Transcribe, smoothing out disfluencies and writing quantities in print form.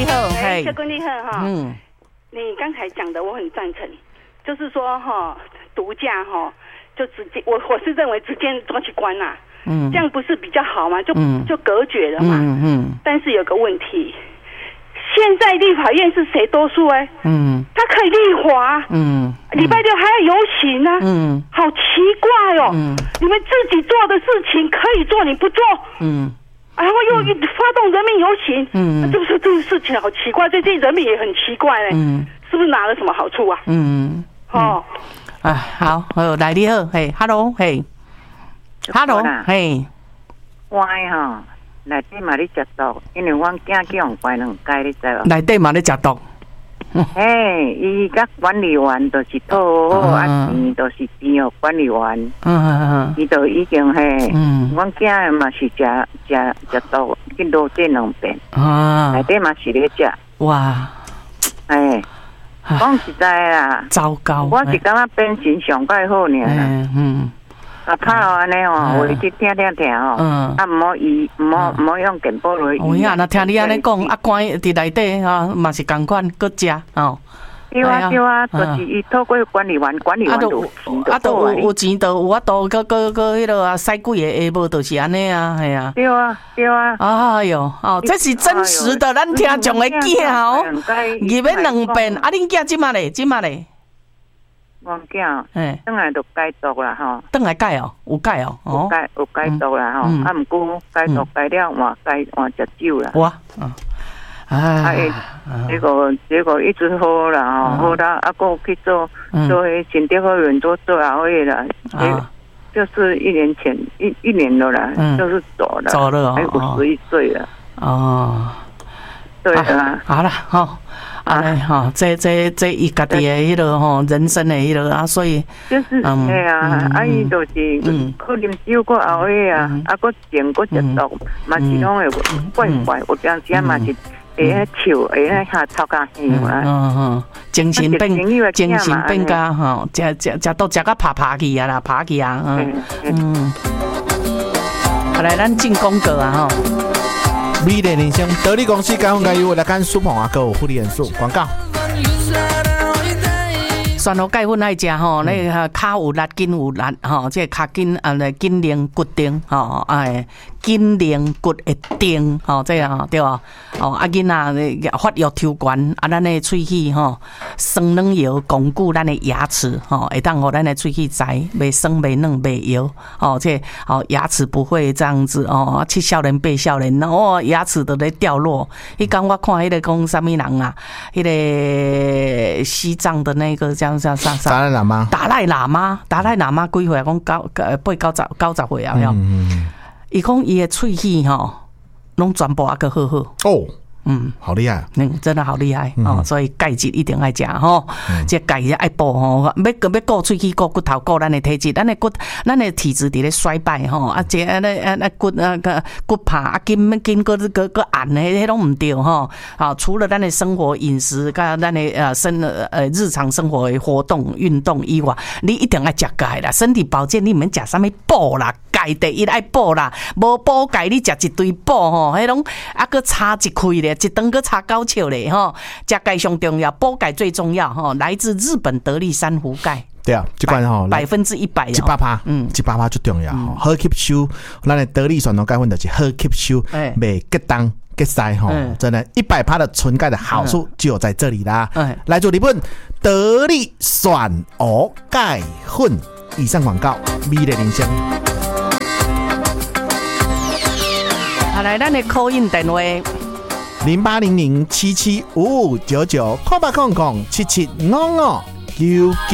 你好， 嘿，小姑你好哈。你刚才讲的我很赞成，就是说哈，毒驾哈，就直接我是认为直接抓去关啦，这样不是比较好吗？就隔绝了嘛。但是有个问题，现在立法院是谁多数哎？他可以立法。礼拜六还要游行啊。好奇怪哦。你们自己做的事情可以做，你不做。然后又发动人民游行。这个事情好奇怪，这人民也很奇怪嘞。是不是拿了什么好处啊？ 好，来你好，嘿 ，hello， 嘿 ，hello， 嘿， 我吼。内底嘛咧食毒，因为阮囝去用关两届，你知无？ 内底嘛咧食毒。 嘿，伊甲管理员就是讨好，钱就是变哦管理员。伊就已经嘿，阮囝嘛是食毒，去落地两遍。内底嘛是咧食。 哇！ 哎，讲实在啦， 糟糕！ 我是感觉变成上介好尔啦。拍安尼哦，我去听哦，唔好用健保来。 有影，那听你安尼讲，关伫内底哈，嘛是共款，搁食哦。 对啊，就是伊透过管理员就都有钱，都有法度，搁迄落啊，使几个下晡，就是安尼啊，系啊。 对啊。 哎哟，这是真实的，咱听众的囝哦，入去2遍，恁囝即马咧？ 我囝，等下就戒毒啦吼。 等下戒哦，有戒哦， 有戒毒啦吼。毋过戒毒戒了，换食酒啦。 哇， 结果一直好啦吼，好啦，个去做迄心地好人做后尾啦。就是1年前一年了啦，就是走了，还51岁了。对啊， 好了哈。这伊家己的迄落吼，人生的迄落啊，所以就是嘿啊，伊就是可啉酒过后尾啊，个情个食毒，嘛是拢会怪，有当时嘛是会笑，会下头家香啦。 精神变加吼，食都食到爬去啊啦，爬去啊。好来，咱进广告啊吼。 美丽人生，得力公司高风加油，来干苏鹏啊，有护理元素广告。 酸露钙粉爱食吼，那个骹有力，筋有力吼，这骹筋筋灵骨定吼，筋灵骨会定吼，这样对吧？囡仔发育抽悬，咱的喙齿吼，酸软摇巩固咱的牙齿吼，会当互咱的喙齿在袂酸袂软袂摇哦，这牙齿不会这样子哦，7少年8少年牙齿都在掉落。迄天我看迄个讲啥物人啊，迄个西藏的那个叫啥？ 达赖喇嘛， 达赖喇嘛几岁？讲90岁啊，伊讲伊的喙齿吼，拢全部个好好哦。好厉害， 真的好厉害哦！所以钙质一定爱食吼，这钙爱补吼，要顾喙齿、顾骨头、顾咱的体质，咱的体质伫咧衰败吼，这骨怕筋个硬的，迄拢唔对吼。除了咱的生活饮食，甲咱的日常生活的活动运动以外，你一定爱食钙啦。身体保健你免食啥物补啦，钙第一爱补啦，无补钙你食一堆补吼，迄拢个差一开咧。一顿个差9笑咧吼，食钙上重要，补钙最重要吼，来自日本得力珊瑚钙。 对啊，这款吼 100%，100% 最重要吼，好吸收，咱的得力酸浓钙粉就是好吸收，袂结冻结塞吼，真的100%的纯钙的好处就有在这里啦。来自日本得力酸蚵钙粉，以上广告，美丽人生。 好来，咱的call in电话。 0800775599，空吧空空775599。